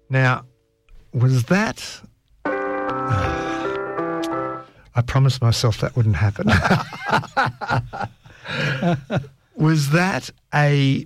Now, was that... I promised myself that wouldn't happen. Was that a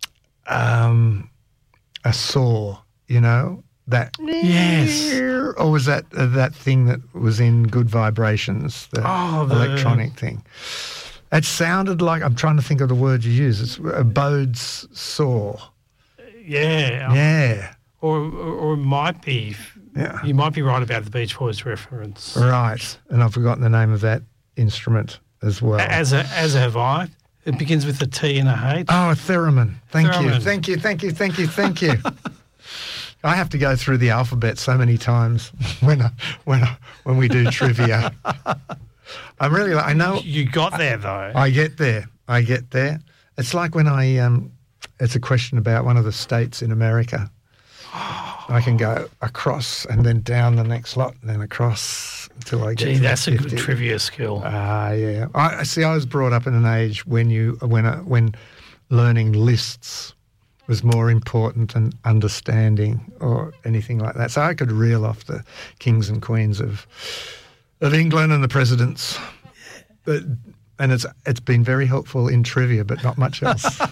saw, you know? That Yes. Or was that that thing that was in Good Vibrations, the electronic thing? It sounded like, I'm trying to think of the word you use, it's a Bode's saw. Yeah. Yeah. Or it might be, you might be right about the Beach Boys reference. Right. And I've forgotten the name of that instrument as well. As have I. It begins with a T and a H. Oh, a theremin. Thank you. Theremin. Thank you. I have to go through the alphabet so many times when we do trivia. I know You got there though. I get there. It's like when it's a question about one of the states in America. I can go across and then down the next lot and then across until I get to that's 50. a good trivia skill. Yeah. I was brought up in an age when learning lists was more important than understanding or anything like that. So I could reel off the kings and queens of England and the presidents. And it's been very helpful in trivia, but not much else.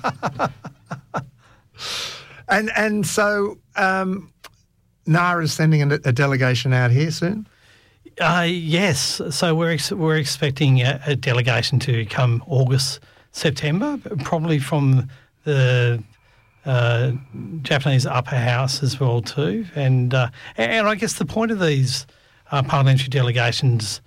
And so NAR is sending a delegation out here soon? Yes. So we're expecting a delegation to come August, September, probably from the Japanese upper house as well too. And I guess the point of these parliamentary delegations,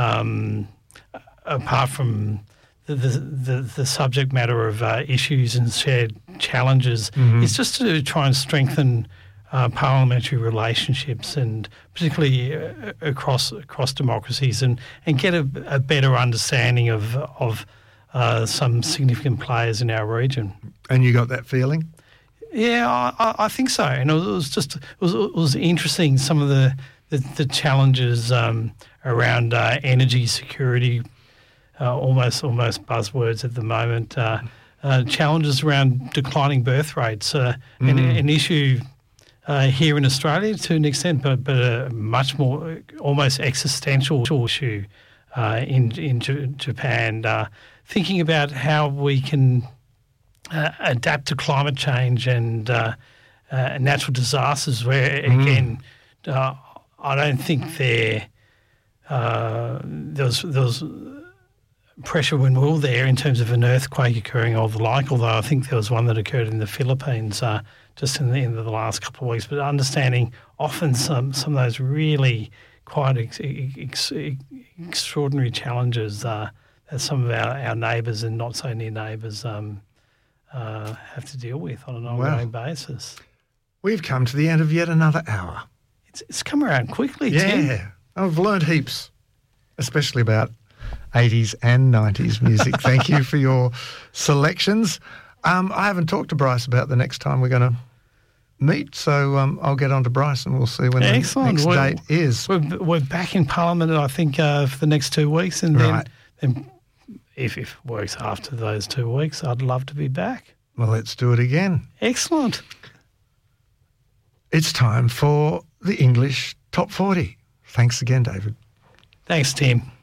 apart from the subject matter of issues and shared challenges, is just to try and strengthen parliamentary relationships, and particularly across democracies, and get a better understanding of some significant players in our region. And you got that feeling? Yeah, I think so. And it was interesting, some of the challenges around energy security, almost buzzwords at the moment. Challenges around declining birth rates, an issue here in Australia to an extent, but a much more almost existential issue in Japan. Thinking about how we can adapt to climate change and natural disasters, where again, I don't think there was pressure when we were there in terms of an earthquake occurring or the like, although I think there was one that occurred in the Philippines just in the end of the last couple of weeks. But understanding often some of those really quite extraordinary challenges that some of our neighbours and not so near neighbours have to deal with on an ongoing basis. We've come to the end of yet another hour. It's come around quickly, Tim. Yeah. I've learned heaps, especially about 80s and 90s music. Thank you for your selections. I haven't talked to Bryce about the next time we're going to meet, so I'll get on to Bryce and we'll see when the next date is. We're back in Parliament, I think, for the next 2 weeks, and then if it works after those 2 weeks, I'd love to be back. Well, let's do it again. Excellent. It's time for the English Top 40. Thanks again, David. Thanks, Tim.